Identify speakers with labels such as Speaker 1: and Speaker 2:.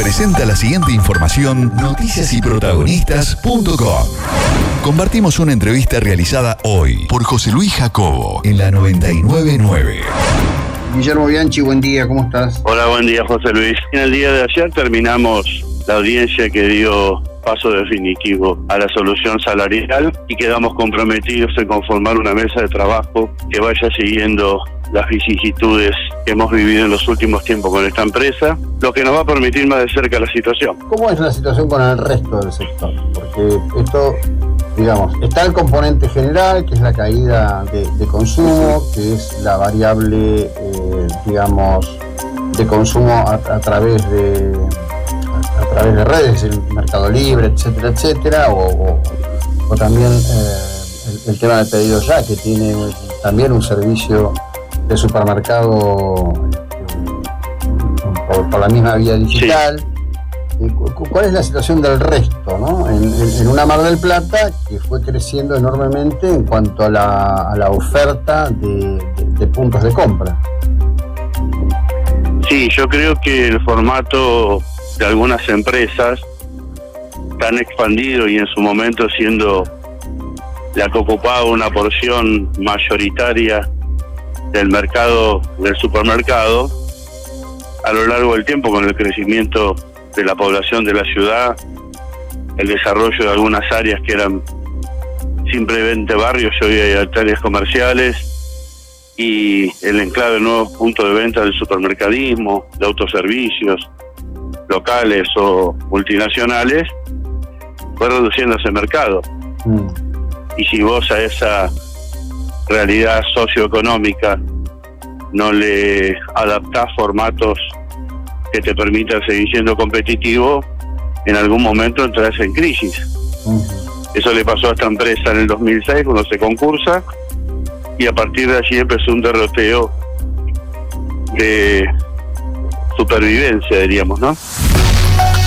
Speaker 1: presenta la siguiente información noticiasyprotagonistas.com. Compartimos una entrevista realizada hoy por José Luis Jacobo en la 999.
Speaker 2: Guillermo Bianchi, buen día, ¿cómo estás?
Speaker 3: Hola, buen día, José Luis. En el día de ayer terminamos la audiencia que dio paso definitivo a la solución salarial y quedamos comprometidos en conformar una mesa de trabajo que vaya siguiendo las vicisitudes que hemos vivido en los últimos tiempos con esta empresa, lo que nos va a permitir más de cerca la situación.
Speaker 2: ¿Cómo es la situación con el resto del sector? Porque esto, digamos, está el componente general, que es la caída de consumo, que es la variable, digamos, de consumo a través de redes, el Mercado Libre, etcétera, etcétera, o también el tema de pedido ya, que tiene también un servicio de supermercado por la misma vía digital. Sí. ¿Cuál es la situación del resto, ¿no? En una Mar del Plata que fue creciendo enormemente en cuanto a la oferta de puntos de compra?
Speaker 3: Sí, yo creo que el formato de algunas empresas tan expandido y en su momento siendo la que ocupaba una porción mayoritaria del mercado del supermercado, a lo largo del tiempo, con el crecimiento de la población de la ciudad, el desarrollo de algunas áreas que eran simplemente barrios, hoy hay áreas comerciales, y el enclave de nuevos puntos de venta del supermercadismo, de autoservicios, locales o multinacionales, fue reduciendo ese mercado. Y si vos a esa realidad socioeconómica no le adaptás formatos que te permitan seguir siendo competitivo, en algún momento entras en crisis. Eso le pasó a esta empresa en el 2006 cuando se concursa, y a partir de allí empezó un derroteo de supervivencia, diríamos, ¿no?